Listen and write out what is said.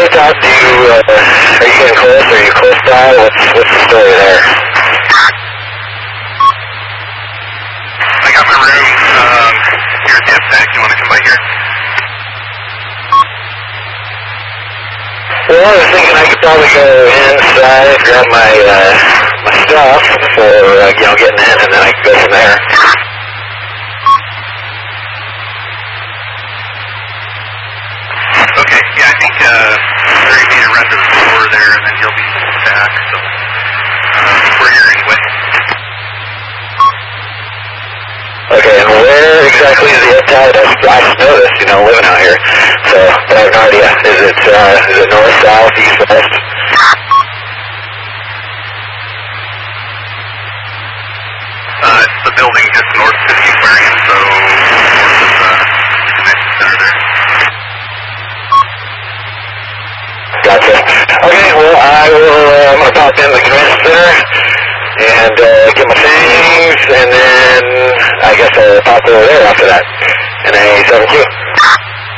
top, are you getting close? Are you close by? What's the story there? I got my room here at the FTAC. You want to come by here? Well, I was thinking I could probably go inside, grab my stuff before, getting in, and then I could go from there. Okay, yeah, I think Larry made a run to the door there, and then he'll be back, so we're here anyway. Okay, and where exactly is the uptide? I just noticed, living out here, so, but I have no idea. Is it north, south, east, west? It's the building just north of the aquarium, so north of the convention center there. Gotcha. Okay, well, I'm going to pop in the convention center and get my things, and then I guess I'll pop over there after that in a 7Q.